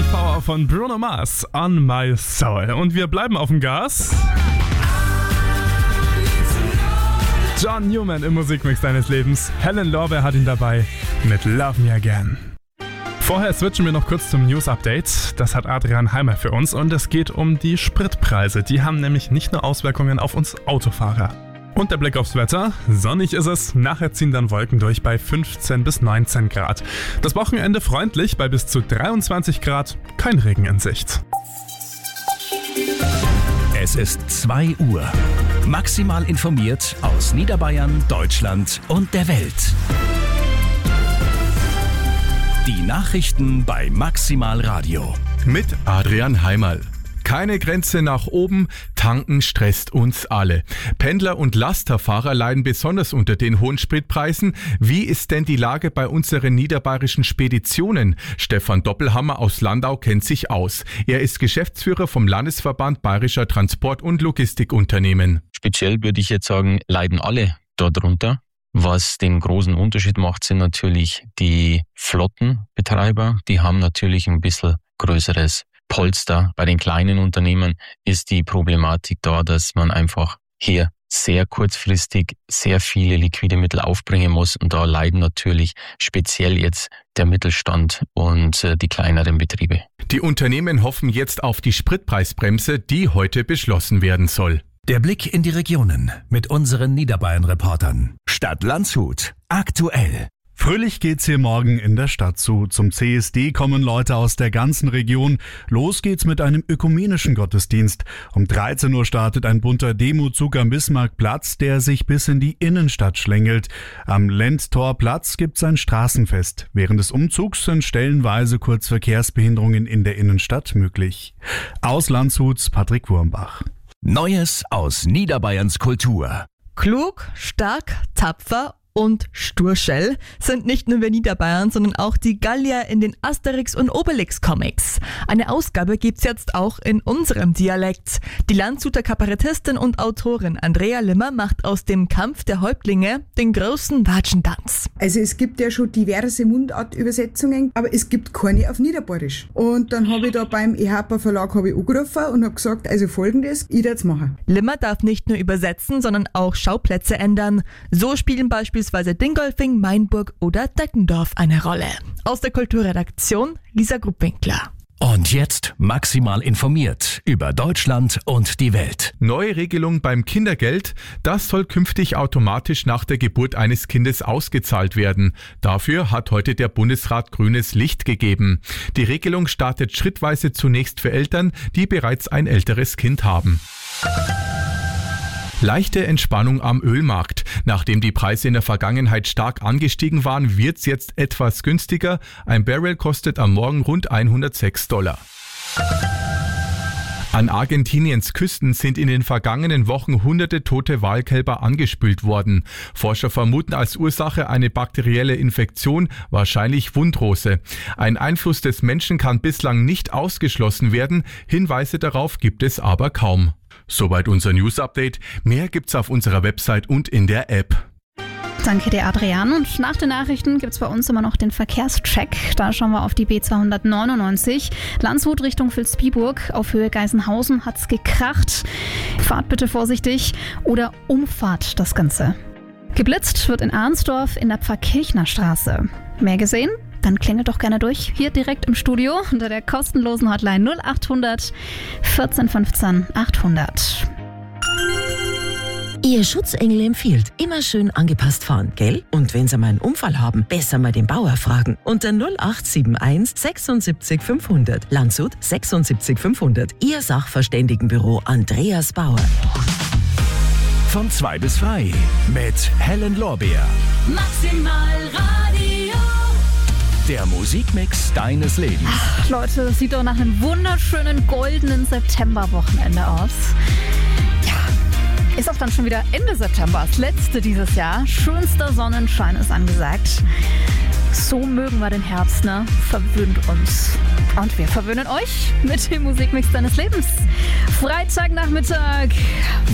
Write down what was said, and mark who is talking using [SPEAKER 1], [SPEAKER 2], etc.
[SPEAKER 1] Power von Bruno Mars, On My Soul. Und wir bleiben auf dem Gas. John Newman im Musikmix deines Lebens. Helen Lorbeer hat ihn dabei mit Love Me Again. Vorher switchen wir noch kurz zum News-Update. Das hat Adrian Heimer für uns und es geht um die Spritpreise. Die haben nämlich nicht nur Auswirkungen auf uns Autofahrer. Und der Blick aufs Wetter. Sonnig ist es, nachher ziehen dann Wolken durch bei 15 bis 19 Grad. Das Wochenende freundlich bei bis zu 23 Grad, kein Regen in Sicht.
[SPEAKER 2] Es ist 2 Uhr. Maximal informiert aus Niederbayern, Deutschland und der Welt. Die Nachrichten bei Maximal Radio.
[SPEAKER 3] Mit Adrian Heimerl. Keine Grenze nach oben, tanken stresst uns alle. Pendler und Lasterfahrer leiden besonders unter den hohen Spritpreisen. Wie ist denn die Lage bei unseren niederbayerischen Speditionen? Stefan Doppelhammer aus Landau kennt sich aus. Er ist Geschäftsführer vom Landesverband Bayerischer Transport- und Logistikunternehmen.
[SPEAKER 4] Speziell würde ich jetzt sagen, leiden alle darunter. Was den großen Unterschied macht, sind natürlich die Flottenbetreiber. Die haben natürlich ein bisschen größeres Polster. Bei den kleinen Unternehmen ist die Problematik da, dass man einfach hier sehr kurzfristig sehr viele liquide Mittel aufbringen muss. Und da leiden natürlich speziell jetzt der Mittelstand und die kleineren Betriebe.
[SPEAKER 3] Die Unternehmen hoffen jetzt auf die Spritpreisbremse, die heute beschlossen werden soll.
[SPEAKER 2] Der Blick in die Regionen mit unseren Niederbayern-Reportern. Stadt Landshut. Aktuell.
[SPEAKER 1] Fröhlich geht's hier morgen in der Stadt zu. Zum CSD kommen Leute aus der ganzen Region. Los geht's mit einem ökumenischen Gottesdienst. Um 13 Uhr startet ein bunter Demozug am Bismarckplatz, der sich bis in die Innenstadt schlängelt. Am Lendtorplatz gibt's ein Straßenfest. Während des Umzugs sind stellenweise Kurzverkehrsbehinderungen in der Innenstadt möglich. Aus Landshuts Patrick Wurmbach.
[SPEAKER 2] Neues aus Niederbayerns Kultur.
[SPEAKER 5] Klug, stark, tapfer und Sturschell sind nicht nur wir Niederbayern, sondern auch die Gallier in den Asterix- und Obelix-Comics. Eine Ausgabe gibt's jetzt auch in unserem Dialekt. Die Landshuter Kabarettistin und Autorin Andrea Limmer macht aus dem Kampf der Häuptlinge den großen Watschentanz.
[SPEAKER 6] Also es gibt ja schon diverse Mundartübersetzungen, aber es gibt keine auf Niederbayerisch. Und dann habe ich da beim EHPA Verlag angerufen und habe gesagt, also folgendes, ich werde es machen.
[SPEAKER 5] Limmer darf nicht nur übersetzen, sondern auch Schauplätze ändern. So spielen beispielsweise Dingolfing, Mainburg oder Deckendorf eine Rolle. Aus der Kulturredaktion Lisa Gruppwinkler.
[SPEAKER 2] Und jetzt maximal informiert über Deutschland und die Welt.
[SPEAKER 3] Neue Regelung beim Kindergeld. Das soll künftig automatisch nach der Geburt eines Kindes ausgezahlt werden. Dafür hat heute der Bundesrat grünes Licht gegeben. Die Regelung startet schrittweise zunächst für Eltern, die bereits ein älteres Kind haben. Leichte Entspannung am Ölmarkt. Nachdem die Preise in der Vergangenheit stark angestiegen waren, wird's jetzt etwas günstiger. Ein Barrel kostet am Morgen rund $106. An Argentiniens Küsten sind in den vergangenen Wochen hunderte tote Walkälber angespült worden. Forscher vermuten als Ursache eine bakterielle Infektion, wahrscheinlich Wundrose. Ein Einfluss des Menschen kann bislang nicht ausgeschlossen werden. Hinweise darauf gibt es aber kaum. Soweit unser News-Update. Mehr gibt's auf unserer Website und in der App.
[SPEAKER 7] Danke dir, Adrian. Und nach den Nachrichten gibt's bei uns immer noch den Verkehrscheck. Da schauen wir auf die B299. Landshut Richtung Vilsbiburg. Auf Höhe Geisenhausen hat's gekracht. Fahrt bitte vorsichtig oder umfahrt das Ganze. Geblitzt wird in Arnsdorf in der Pfarrkirchner Straße. Mehr gesehen? Dann klingelt doch gerne durch, hier direkt im Studio unter der kostenlosen Hotline 0800 14 15 800.
[SPEAKER 8] Ihr Schutzengel empfiehlt, immer schön angepasst fahren, gell? Und wenn Sie mal einen Unfall haben, besser mal den Bauer fragen. Unter 0871 76 500. Landshut 76 500. Ihr Sachverständigenbüro Andreas Bauer.
[SPEAKER 2] Von 2 bis frei mit Helen Lorbeer.
[SPEAKER 9] Maximal Radio.
[SPEAKER 2] Der Musikmix deines Lebens.
[SPEAKER 7] Ach, Leute, das sieht doch nach einem wunderschönen goldenen Septemberwochenende aus. Ja, ist auch dann schon wieder Ende September, das letzte dieses Jahr. Schönster Sonnenschein ist angesagt. So mögen wir den Herbst, ne? Verwöhnt uns. Und wir verwöhnen euch mit dem Musikmix deines Lebens. Freitagnachmittag.